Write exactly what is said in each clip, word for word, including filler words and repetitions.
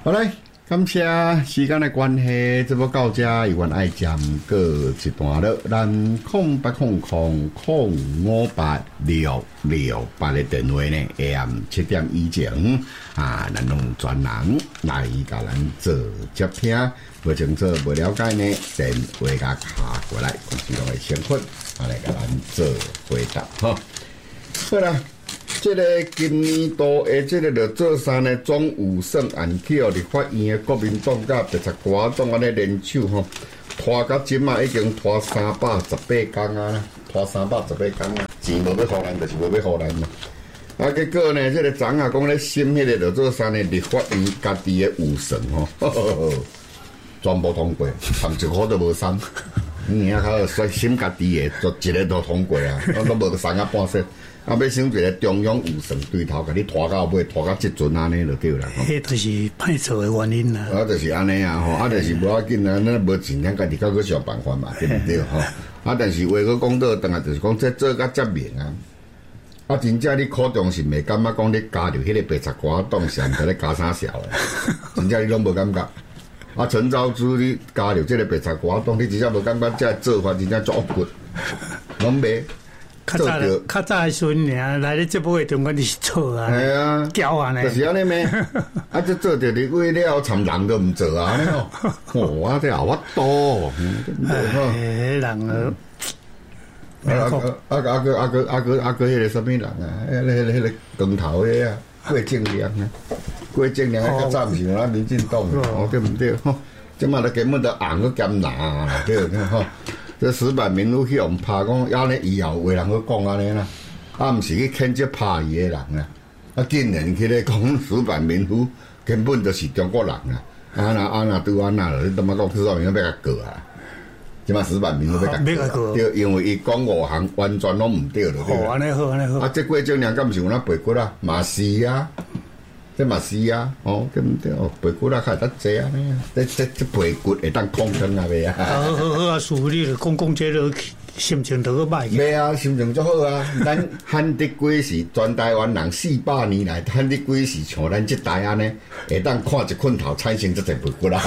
好嘞，感谢时间的关系，这部到这有关爱讲过一段了。咱空八空空空五八六六八的电话呢 ，A M 七点以前啊，咱用专人来甲咱做接听，不清楚不了解呢，电话甲卡过来，我们就会先困，啊来甲咱做回答哈。好啦。这个今年度的这个就做啥呢？总有胜案去互立法院的国民党甲白贼瓜党安尼联手吼，拖到今嘛已经拖三百十八天啊，拖三百十八天啊，钱无要互咱，就是无要互咱嘛。啊，结果呢，这个昨下讲咧审迄个就做啥呢？立法院家己的预算吼，全部通过，含一块都无删。你啊，较说审家己的，就一个都通过啊，都无删啊半截。啊，要想一个中央预算对头，甲你拖到尾，拖到即阵安尼就对啦。 迄就是歹做的原因啦。 啊，就是安尼啊，吼，啊，就是无要紧啊，咱无钱，咱家己较去想办法嘛，对不对？吼，啊，但是话佮讲倒转来，就是讲这做甲遮明啊。啊，真正你考中是袂感觉讲你加入迄个白贼瓜党是毋知咧加啥潲诶？真正你拢无感觉。啊，陈昭珠你加入即个白贼瓜党，你真正无感觉这做法真正足恶骨，拢袂。 较早较早的时阵尔，来咧节目的中间就是错啊， 系啊， 骄啊呢， 就是安尼咩？啊，这做着立委了，参人都唔做啊，呢哦，啊，这好法多， 哎，人啊， 啊啊啊啊个啊个啊个啊个迄个什么人啊？迄个迄个迄个光头迄啊，郭正亮啊，郭正亮较早毋是咱民进党哦，对毋对？吼，即马都根本都红个兼拿，对不对？吼。这石板民夫去互拍讲，安尼以后为人去讲安尼啦，啊，毋是去牵接拍伊的人啦，啊，竟然去咧讲石板民夫根本就是中国人啦，啊那啊那拄安那了，你他妈讲石板民夫要甲告啊？即马石板民夫要甲告，对，因为伊讲五项完全拢毋对了，对啦。好，安尼好，安尼好。 啊，这郭正亮敢毋是有那背骨啊？嘛是啊。这嘛是啊，哦，对不对？哦，背骨啊，较得济啊，这这这背骨会当抗争啊，袂啊？ 好好好啊，树你讲讲这个心情都个歹。 袂啊，心情足好啊！咱汉得几时全台湾人四百年来，汉得几时像咱这代安尼，会当看一困头产生这只背骨啦？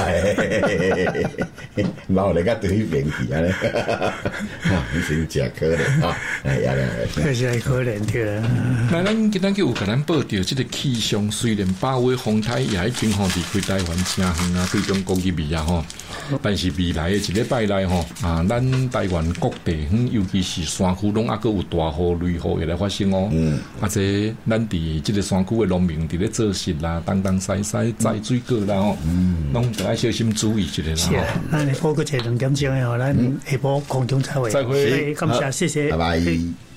老来甲对去面去安尼，哈，真正可怜啊！哎呀嘞， 确实可怜的。 那咱今咱就有甲咱报道，这个气象虽然八位风台也已经吼离开台湾真远啊，对中国入面啊吼，但是未来的一礼拜内吼啊，咱台湾各地方，尤其是山区，拢还佫有大雨、雷雨会来发生哦。嗯，啊，这咱伫即个山区的农民伫咧做事啦，东东西西栽水果啦吼，嗯，拢得爱小心注意一下啦。 是，咱下晡佫坐两点钟的吼，咱下晡空中再会。 再会， 感谢，谢谢， 拜拜。